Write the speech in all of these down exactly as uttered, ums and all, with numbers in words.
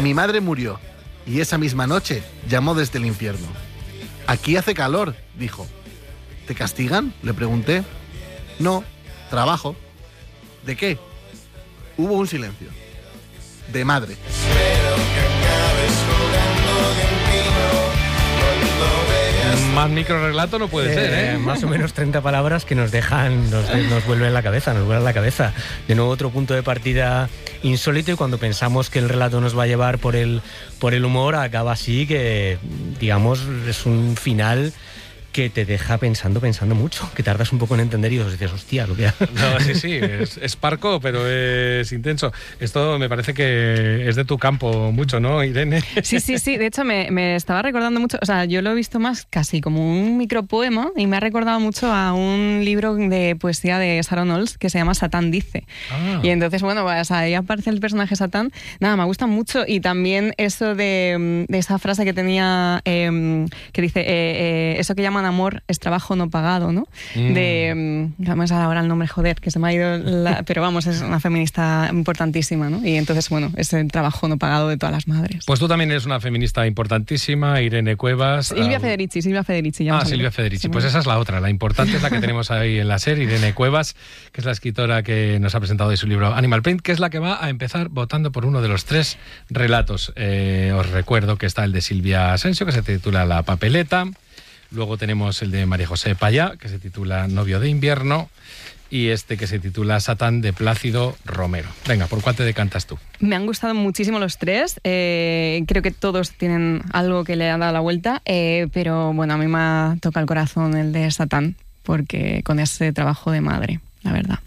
Mi madre murió y esa misma noche llamó desde el infierno. Aquí hace calor, dijo. ¿Te castigan?, le pregunté. No, trabajo. ¿De qué? Hubo un silencio. De madre. Espero que acabes jugando de un pino cuando veas. Más microrelato no puede Eh, ser, ¿eh? Más o menos treinta palabras que nos dejan, nos, nos vuelven la cabeza, nos vuelan la cabeza. De nuevo otro punto de partida insólito, y cuando pensamos que el relato nos va a llevar por el, por el humor, acaba así, que digamos es un final que te deja pensando, pensando mucho, que tardas un poco en entender y dices, hostia, lo que ha... No, sí, sí, es, es parco, pero es intenso. Esto me parece que es de tu campo mucho, ¿no, Irene? Sí, sí, sí. De hecho, me, me estaba recordando mucho, o sea, yo lo he visto más casi como un micropoema y me ha recordado mucho a un libro de poesía de Sharon Olds que se llama Satán dice. Ah. Y entonces, bueno, pues ahí aparece el personaje Satán. Nada, me gusta mucho. Y también eso de, de esa frase que tenía, eh, que dice, eh, eh, eso que llaman amor es trabajo no pagado, ¿no? Mm. De, vamos a ahora el nombre, joder, que se me ha ido, la, pero vamos, es una feminista importantísima, ¿no? Y entonces, bueno, es el trabajo no pagado de todas las madres. Pues tú también eres una feminista importantísima, Irene Cuevas. Silvia Ah, Federici, Silvia Federici. Ya Ah, Silvia Federici. Sí, Pues esa es la otra. La importante es la que tenemos ahí en la serie, Irene Cuevas, que es la escritora que nos ha presentado hoy su libro Animal Print, que es la que va a empezar votando por uno de los tres relatos. Eh, os recuerdo que está el de Silvia Asensio, que se titula La papeleta. Luego tenemos el de María José Payá, que se titula Novio de invierno. Y este que se titula Satán, de Plácido Romero. Venga, ¿por cuál te decantas tú? Me han gustado muchísimo los tres. Eh, creo que todos tienen algo que le ha dado la vuelta. Eh, pero bueno, a mí me ha tocado el corazón el de Satán, porque con ese trabajo de madre, la verdad.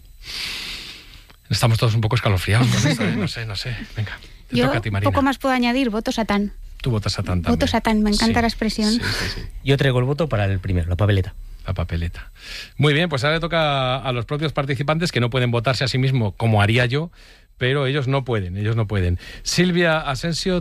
Estamos todos un poco escalofriados con esto, ¿eh? No sé, no sé. Venga, te Yo toca a ti, Marina. poco más puedo añadir, voto Satán. Tú votas Satán también. Voto Satán, me encanta Sí, la expresión. Sí, sí, sí. Yo traigo el voto para el primero, la papeleta. La papeleta. Muy bien, pues ahora le toca a los propios participantes, que no pueden votarse a sí mismos como haría yo, pero ellos no pueden, ellos no pueden. Silvia Asensio,